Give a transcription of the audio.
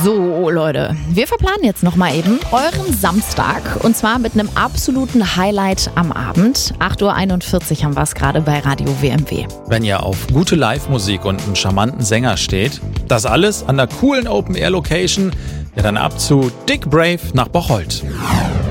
So, Leute, wir verplanen jetzt nochmal eben euren Samstag und zwar mit einem absoluten Highlight am Abend. 8:41 Uhr haben wir es gerade bei Radio WMW. Wenn ihr auf gute Live-Musik und einen charmanten Sänger steht, das alles an der coolen Open-Air-Location, ja dann ab zu Dick Brave nach Bocholt.